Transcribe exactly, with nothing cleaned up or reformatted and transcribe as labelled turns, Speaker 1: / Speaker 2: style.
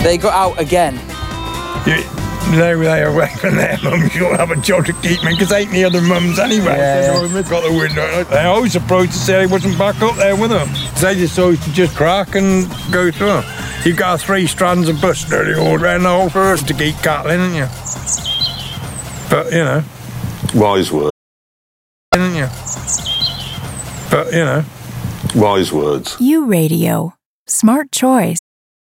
Speaker 1: They got out again.
Speaker 2: You, they were away from their mums. You don't have a job to keep me because ain't the other mums anyway.
Speaker 1: Yeah.
Speaker 2: So they've got the window. They're always surprised to say I wasn't back up there with them. They just always just crack and go through. You've got three strands of bush nearly all around the whole forest to keep cattle in, haven't you? But, you know.
Speaker 3: Wise words.
Speaker 2: Haven't you? But, you know.
Speaker 3: Wise words.
Speaker 4: U Radio. Smart choice.